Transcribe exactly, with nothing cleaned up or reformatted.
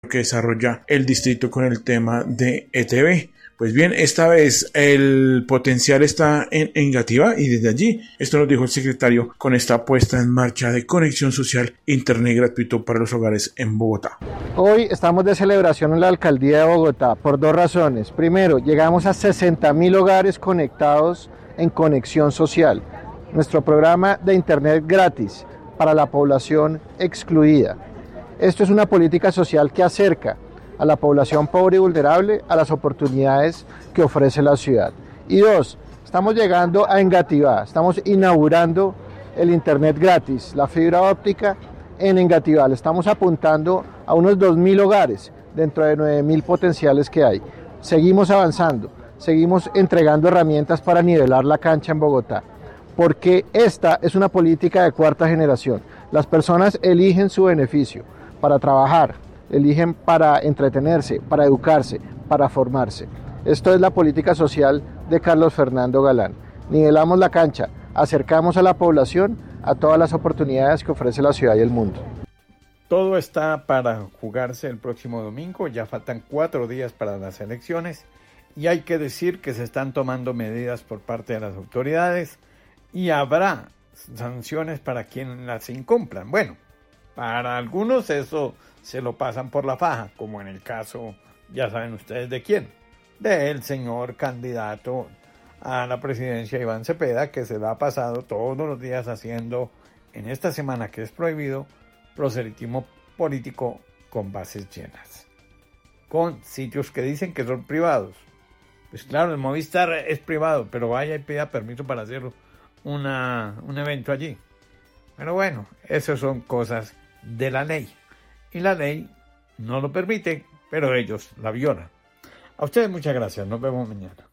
que desarrolla el distrito con el tema de E T V. Pues bien, esta vez el potencial está en Engativá y desde allí, esto nos dijo el secretario con esta puesta en marcha de conexión social internet gratuito para los hogares en Bogotá. Hoy estamos de celebración en la alcaldía de Bogotá por dos razones. Primero, llegamos a sesenta mil hogares conectados en conexión social. Nuestro programa de internet gratis para la población excluida. Esto es una política social que acerca a la población pobre y vulnerable a las oportunidades que ofrece la ciudad. Y dos, estamos llegando a Engativá, estamos inaugurando el internet gratis, la fibra óptica en Engativá. Le estamos apuntando a unos dos mil hogares dentro de nueve mil potenciales que hay. Seguimos avanzando, seguimos entregando herramientas para nivelar la cancha en Bogotá, porque esta es una política de cuarta generación. Las personas eligen su beneficio para trabajar, eligen para entretenerse, para educarse, para formarse. Esto es la política social de Carlos Fernando Galán. Nivelamos la cancha, acercamos a la población a todas las oportunidades que ofrece la ciudad y el mundo. Todo está para jugarse el próximo domingo, ya faltan cuatro días para las elecciones y hay que decir que se están tomando medidas por parte de las autoridades y habrá sanciones para quienes las incumplan. Bueno, para algunos eso se lo pasan por la faja, como en el caso, ya saben ustedes de quién, del señor candidato a la presidencia Iván Cepeda, que se la ha pasado todos los días haciendo, en esta semana que es prohibido, proselitismo político con bases llenas, con sitios que dicen que son privados. Pues claro, el Movistar es privado, pero vaya y pida permiso para hacer una, un evento allí. Pero bueno, esas son cosas de la ley. Y la ley no lo permite, pero ellos la violan. A ustedes muchas gracias. Nos vemos mañana.